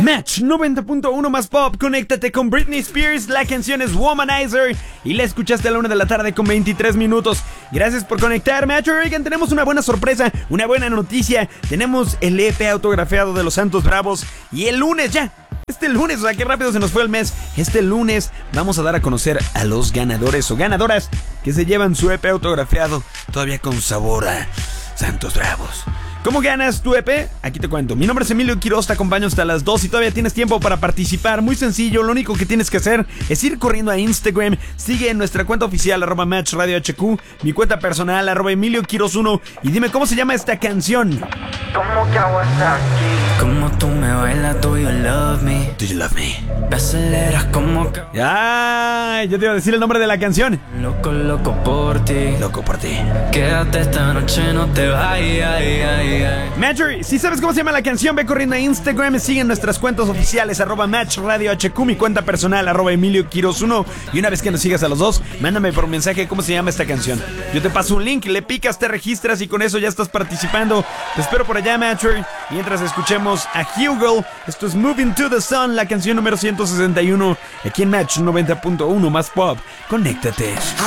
Match 90.1 más pop, conéctate con Britney Spears, la canción es Womanizer y la escuchaste a la 1 de la tarde con 23 minutos. Gracias por conectar, Match. Oigan, tenemos una buena sorpresa, una buena noticia. Tenemos el EP autografiado de los Santos Bravos y el lunes ya. Este lunes, o sea, qué rápido se nos fue el mes. Este lunes vamos a dar a conocer a los ganadores o ganadoras que se llevan su EP autografiado todavía con sabor a Santos Bravos. ¿Cómo ganas tu EP? Aquí te cuento. Mi nombre es Emilio Quiroz, te acompaño hasta las 2 y todavía tienes tiempo para participar. Muy sencillo, lo único que tienes que hacer es ir corriendo a Instagram. Sigue en nuestra cuenta oficial, @MatchRadioHQ, mi cuenta personal, @Emilio Quiroz 1, y dime cómo se llama esta canción. Como Kawasaki. Como tú me bailas, do you love me? Do you love me? Me aceleras como Ay, yo te iba a decir el nombre de la canción. Loco, loco por ti. Loco por ti. Quédate esta noche, no te vayas. Matcher, si sabes cómo se llama la canción, ve corriendo a Instagram, sigue nuestras cuentas oficiales, @MatchRadioHQ, mi cuenta personal, @Emilio Quiroz 1, y una vez que nos sigas a los dos, mándame por mensaje cómo se llama esta canción. Yo te paso un link, le picas, te registras y con eso ya estás participando. Te espero por allá, Matcher, mientras escuchemos a Hugo. Esto es Moving to the Sun, la canción número 161, aquí en Match 90.1 más pop. Conéctate.